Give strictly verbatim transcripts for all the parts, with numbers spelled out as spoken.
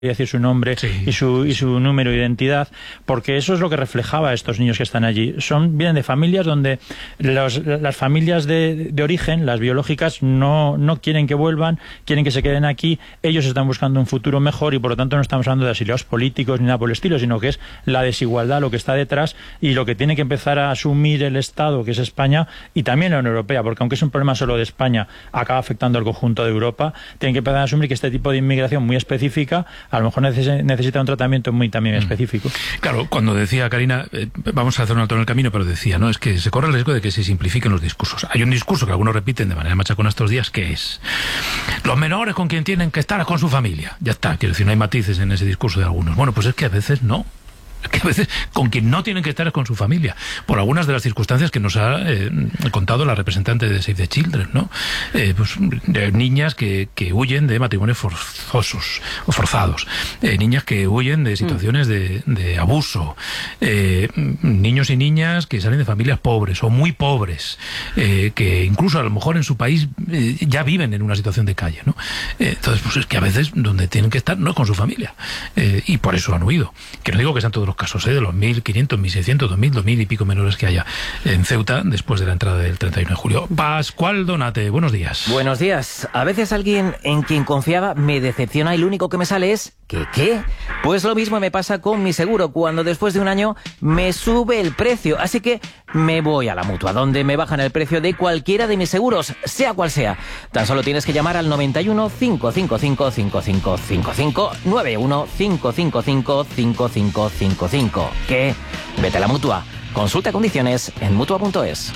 decir su nombre sí, y su y su número de identidad, porque eso es lo que reflejaba a estos niños que están allí. Son vienen de familias donde los, las familias de, de origen, las biológicas, no, no quieren que vuelvan, quieren que se queden aquí, ellos están buscando un futuro mejor y por lo tanto no estamos hablando de exiliados políticos ni nada por el estilo, sino que es la desigualdad lo que está detrás y lo que tiene que empezar a asumir el Estado, que es España, y también la Unión Europea, porque aunque es un problema solo de España, acaba afectando al conjunto de Europa, tienen que empezar a asumir que este tipo de inmigración muy específica a lo mejor necesita un tratamiento muy también específico. Claro, cuando decía Karina, eh, vamos a hacer un alto en el camino, pero decía, no, es que se corre el riesgo de que se simplifiquen los discursos. Hay un discurso que algunos repiten de manera machacona estos días, que es los menores con quien tienen que estar es con su familia. Ya está, quiero decir, no hay matices en ese discurso de algunos. Bueno, pues es que a veces no. Que a veces con quien no tienen que estar es con su familia, por algunas de las circunstancias que nos ha eh, contado la representante de Save the Children, ¿no? Eh, pues, de niñas que, que huyen de matrimonios forzosos o forzados, eh, niñas que huyen de situaciones de, de abuso, eh, niños y niñas que salen de familias pobres o muy pobres, eh, que incluso a lo mejor en su país eh, ya viven en una situación de calle, ¿no? Eh, entonces, pues es que a veces donde tienen que estar no es con su familia, eh, y por eso han huido. Que no digo que sean todos los casos, ¿eh? De los mil quinientos, mil seiscientos, dos mil, dos mil y pico menores que haya en Ceuta después de la entrada del treinta y uno de julio. Pascual Donate, buenos días. Buenos días. A veces alguien en quien confiaba me decepciona y lo único que me sale es ¿qué qué? Pues lo mismo me pasa con mi seguro cuando después de un año me sube el precio, así que me voy a la Mutua, donde me bajan el precio de cualquiera de mis seguros, sea cual sea. Tan solo tienes que llamar al noventa y uno, cinco cinco cinco, cinco cinco cinco cinco, nueve uno cinco cinco cinco, cinco cinco cinco cinco. ¿Qué? Vete a la Mutua. Consulta condiciones en mutua punto es.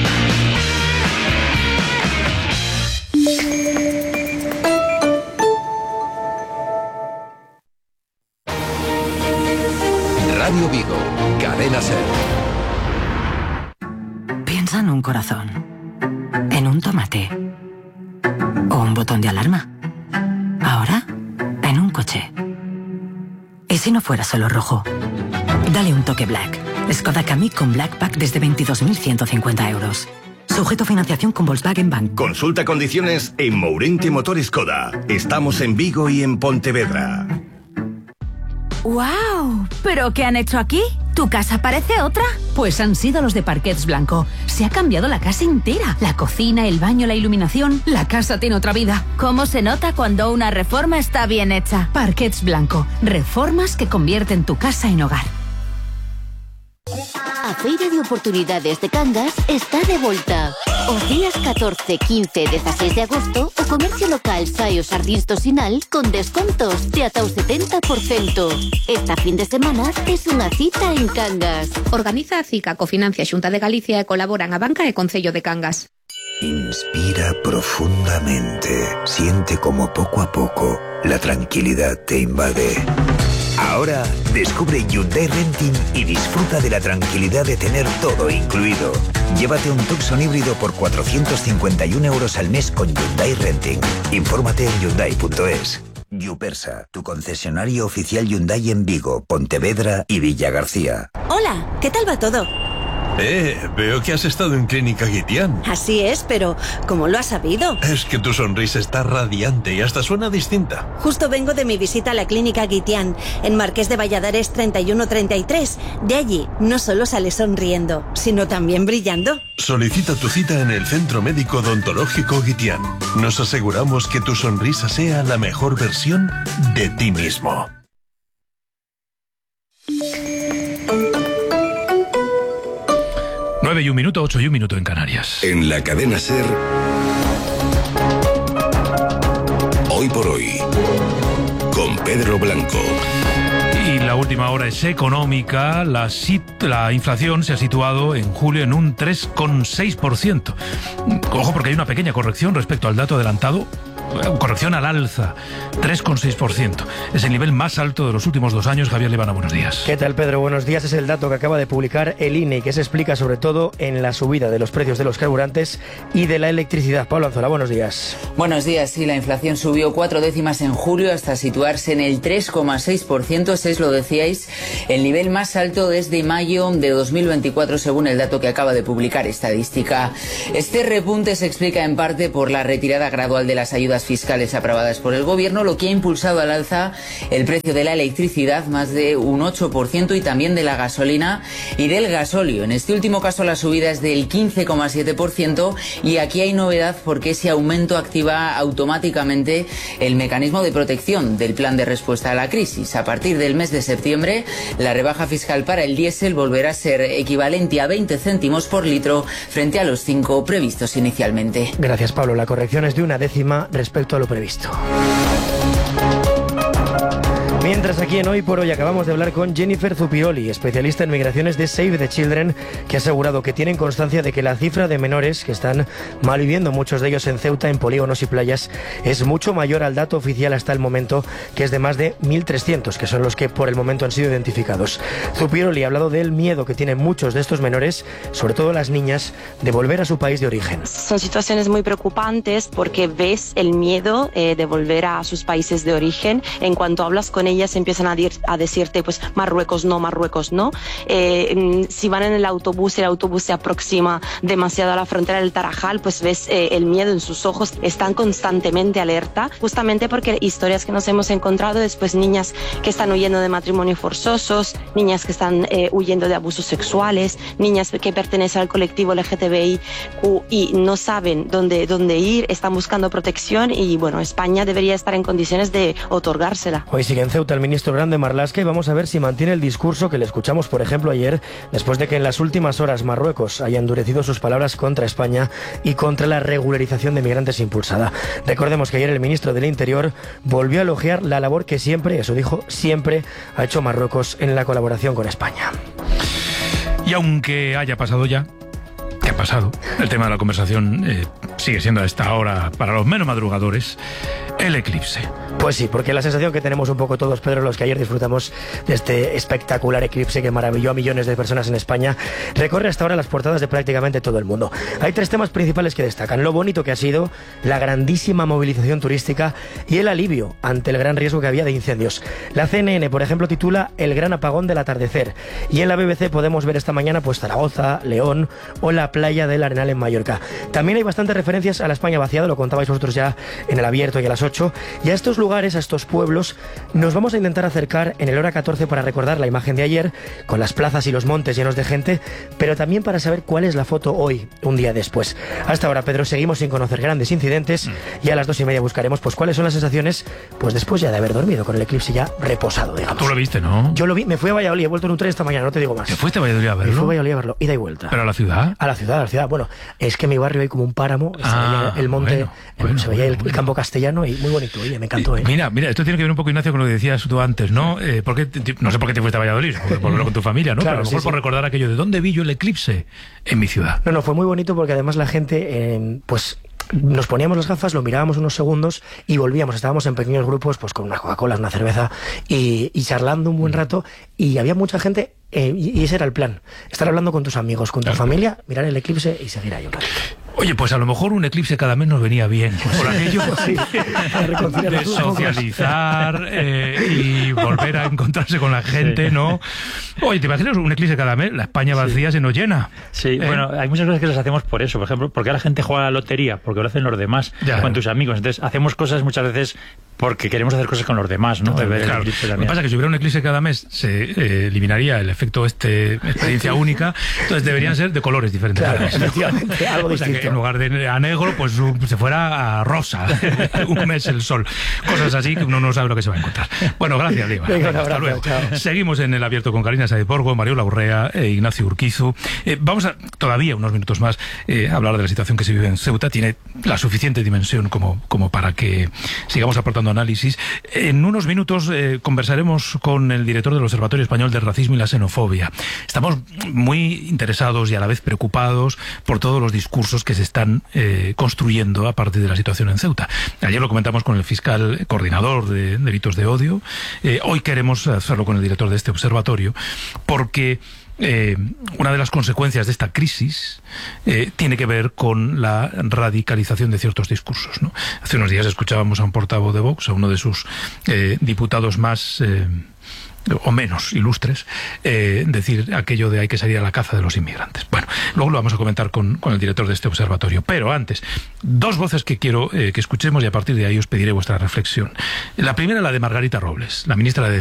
Radio Vigo, Cadena Ser. Piensa en un corazón, en un tomate o un botón de alarma. Ahora, en un coche. ¿Y si no fuera solo rojo? Dale un toque Black. Skoda Kamiq con Black Pack desde veintidós mil ciento cincuenta euros. Sujeto a financiación con Volkswagen Bank. Consulta condiciones en Mourente Motor Skoda. Estamos en Vigo y en Pontevedra. ¡Wow! ¿Pero qué han hecho aquí? ¿Tu casa parece otra? Pues han sido los de Parquets Blanco. Se ha cambiado la casa entera. La cocina, el baño, la iluminación. La casa tiene otra vida. ¿Cómo se nota cuando una reforma está bien hecha? Parquets Blanco. Reformas que convierten tu casa en hogar. A Feira de Oportunidades de Cangas está de volta. Os días catorce, quince e dezasseis de agosto, o comercio local sae os sardíns Tocinal con descontos de ata o setenta por cento. Esta fin de semana es unha cita en Cangas. Organiza a CICA, Cofinancia Xunta de Galicia e colaboran a Banca e Concello de Cangas. Inspira profundamente. Siente como poco a poco la tranquilidad te invade. Ahora descubre Hyundai Renting y disfruta de la tranquilidad de tener todo incluido. Llévate un Tucson híbrido por cuatrocientos cincuenta y uno euros al mes con Hyundai Renting. Infórmate en hyundai punto es. Yupersa, tu concesionario oficial Hyundai en Vigo, Pontevedra y Villagarcía. Hola, ¿qué tal va todo? Eh, veo que has estado en Clínica Guitián. Así es, pero ¿cómo lo has sabido? Es que tu sonrisa está radiante y hasta suena distinta. Justo vengo de mi visita a la Clínica Guitián, en Marqués de Valladares treinta y uno treinta y tres. De allí no solo sales sonriendo, sino también brillando. Solicita tu cita en el Centro Médico Odontológico Guitián. Nos aseguramos que tu sonrisa sea la mejor versión de ti mismo. nueve y un minuto, ocho y un minuto en Canarias. En la cadena SER, Hoy por Hoy, con Pedro Blanco. Y la última hora es económica. La, sit- la inflación se ha situado en julio en un tres coma seis por ciento. Ojo, porque hay una pequeña corrección respecto al dato adelantado. Corrección al alza, tres coma seis por ciento. Es el nivel más alto de los últimos dos años. Javier Libana, buenos días. ¿Qué tal, Pedro? Buenos días. Es el dato que acaba de publicar el I N E y que se explica sobre todo en la subida de los precios de los carburantes y de la electricidad. Pablo Anzola, buenos días. Buenos días. Sí, la inflación subió cuatro décimas en julio hasta situarse en el tres coma seis por ciento. Ese es, lo decíais, el nivel más alto desde mayo de dos mil veinticuatro, según el dato que acaba de publicar Estadística. Este repunte se explica en parte por la retirada gradual de las ayudas rebajas fiscales aprobadas por el gobierno, lo que ha impulsado al alza el precio de la electricidad más de un ocho por ciento y también de la gasolina y del gasóleo. En este último caso la subida es del quince coma siete por ciento y aquí hay novedad porque ese aumento activa automáticamente el mecanismo de protección del plan de respuesta a la crisis. A partir del mes de septiembre, la rebaja fiscal para el diésel volverá a ser equivalente a veinte céntimos por litro frente a los cinco previstos inicialmente. Gracias, Pablo. La corrección es de una décima respecto a lo previsto. Mientras aquí en Hoy por Hoy acabamos de hablar con Jennifer Zupioli, especialista en migraciones de Save the Children, que ha asegurado que tienen constancia de que la cifra de menores que están malviviendo, muchos de ellos en Ceuta, en polígonos y playas, es mucho mayor al dato oficial hasta el momento, que es de más de mil trescientos, que son los que por el momento han sido identificados. Zupioli ha hablado del miedo que tienen muchos de estos menores, sobre todo las niñas, de volver a su país de origen. Son situaciones muy preocupantes porque ves el miedo eh, de volver a sus países de origen. En cuanto hablas con ellas, ellas empiezan a, dir, a decirte pues Marruecos no, Marruecos no. Eh, si van en el autobús, el autobús se aproxima demasiado a la frontera del Tarajal, pues ves eh, el miedo en sus ojos, están constantemente alerta, justamente porque historias que nos hemos encontrado después, niñas que están huyendo de matrimonios forzosos, niñas que están eh, huyendo de abusos sexuales, niñas que pertenecen al colectivo L G T B I Q y no saben dónde, dónde ir, están buscando protección y bueno, España debería estar en condiciones de otorgársela. Hoy sigue en Ceuta el ministro Grande Marlaska y vamos a ver si mantiene el discurso que le escuchamos, por ejemplo, ayer, después de que en las últimas horas Marruecos haya endurecido sus palabras contra España y contra la regularización de migrantes impulsada. Recordemos que ayer el ministro del Interior volvió a elogiar la labor que siempre, eso dijo, siempre ha hecho Marruecos en la colaboración con España. Y aunque haya pasado ya, ¿qué ha pasado? El tema de la conversación eh, sigue siendo a esta hora, para los menos madrugadores, el eclipse. Pues sí, porque la sensación que tenemos un poco todos, Pedro, los que ayer disfrutamos de este espectacular eclipse que maravilló a millones de personas en España, recorre hasta ahora las portadas de prácticamente todo el mundo. Hay tres temas principales que destacan: lo bonito que ha sido, la grandísima movilización turística y el alivio ante el gran riesgo que había de incendios. La C N N, por ejemplo, titula El gran apagón del atardecer, y en la B B C podemos ver esta mañana pues Zaragoza, León o la playa del Arenal en Mallorca. También hay bastantes referencias a la España vaciada, lo contabais vosotros ya en el abierto y a las ocho, y a estos lugares, a estos pueblos, nos vamos a intentar acercar en el hora catorce para recordar la imagen de ayer, con las plazas y los montes llenos de gente, pero también para saber cuál es la foto hoy, un día después. Hasta ahora, Pedro, seguimos sin conocer grandes incidentes y a las dos y media buscaremos pues cuáles son las sensaciones pues después ya de haber dormido, con el eclipse ya reposado, digamos. Tú lo viste, ¿no? Yo lo vi, me fui a Valladolid, he vuelto en un tren esta mañana, no te digo más. ¿Te fuiste a Valladolid a verlo? Me fui a Valladolid a verlo, ida y vuelta. ¿Pero a la ciudad? A la ciudad, a la ciudad. Bueno, es que en mi barrio hay como un páramo, ah, se veía el monte, bueno, bueno, se veía bueno, el, bueno. el campo castellano y muy bonito, oye, me encantó. ¿eh? Mira, mira, esto tiene que ver un poco, Ignacio, con lo que decías tú antes, ¿no? Eh, ¿por qué te, no sé por qué te fuiste a Valladolid, por, por verlo con tu familia, ¿no? Claro, Pero a lo sí, mejor sí. por recordar aquello de ¿dónde vi yo el eclipse? En mi ciudad. No, no, fue muy bonito porque además la gente, eh, pues... nos poníamos las gafas, lo mirábamos unos segundos y volvíamos, estábamos en pequeños grupos pues con una Coca-Cola, una cerveza y, y charlando un buen rato, y había mucha gente eh, y, y ese era el plan, estar hablando con tus amigos, con tu familia, mirar el eclipse y seguir ahí un ratito. Oye, pues a lo mejor un eclipse cada mes nos venía bien, por aquello sí, de socializar eh, y volver a encontrarse con la gente, sí. ¿no? Oye, ¿te imaginas un eclipse cada mes? La España vacía sí. se nos llena. Sí, ¿eh? Bueno, hay muchas cosas que las hacemos por eso, por ejemplo, porque a la gente juega a la lotería, porque lo hacen los demás, ya, con tus amigos. Entonces, hacemos cosas muchas veces porque queremos hacer cosas con los demás, ¿no? Claro, ver claro. el eclipse Lo que pasa es que si hubiera un eclipse cada mes se eh, eliminaría el efecto este experiencia única, entonces deberían ser de colores diferentes. Claro, efectivamente, algo o sea, distinto. que en lugar de a negro, pues se fuera a rosa, un mes el sol. Cosas así que uno no sabe lo que se va a encontrar. Bueno, gracias, Liva. Venga, un Hasta abrazo, luego. chao. Seguimos en el abierto con Karina Saez-Borgo, Mariola Urrea e Ignacio Urquizu. Eh, vamos a, todavía unos minutos más, eh, hablar de la situación que se vive en Ceuta. Tiene la suficiente dimensión como, como para que sigamos aportando análisis. En unos minutos eh, conversaremos con el director del Observatorio Español del Racismo y la Xenofobia. Estamos muy interesados y a la vez preocupados por todos los discursos que se están eh, construyendo a partir de la situación en Ceuta. Ayer lo comentamos con el fiscal coordinador de delitos de odio. Eh, hoy queremos hacerlo con el director de este observatorio porque Eh, una de las consecuencias de esta crisis eh, tiene que ver con la radicalización de ciertos discursos, ¿no? Hace unos días escuchábamos a un portavoz de Vox, a uno de sus eh, diputados más... Eh, o menos ilustres, eh, decir aquello de hay que salir a la caza de los inmigrantes. Bueno, luego lo vamos a comentar con, con el director de este observatorio. Pero antes, dos voces que quiero eh, que escuchemos y a partir de ahí os pediré vuestra reflexión. La primera, la de Margarita Robles, la ministra de